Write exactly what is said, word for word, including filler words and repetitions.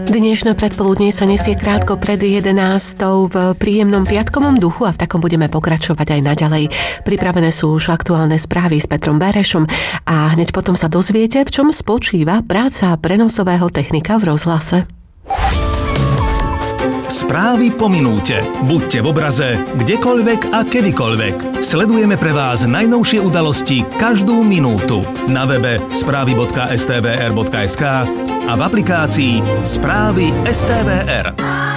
Dnešné predpoludnie sa nesie krátko pred jedenástou v príjemnom piatkovom duchu a v takom budeme pokračovať aj naďalej. Pripravené sú už aktuálne správy s Petrom Berešom a hneď potom sa dozviete, v čom spočíva práca prenosového technika v rozhlase. Správy po minúte. Buďte v obraze, kdekoľvek a kedykoľvek. Sledujeme pre vás najnovšie udalosti každú minútu. Na webe správy bodka es té vé er bodka es ká a v aplikácii Správy es té vé er.